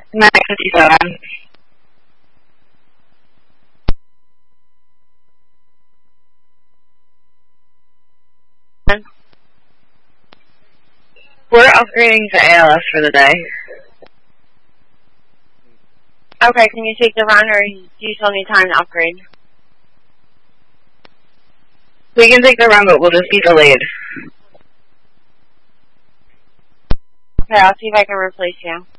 9:57. We're upgrading to ALS for the day. Okay, can you take the run, or do you still need time to upgrade? We can take the run, but we'll just be delayed. Okay, I'll see if I can replace you.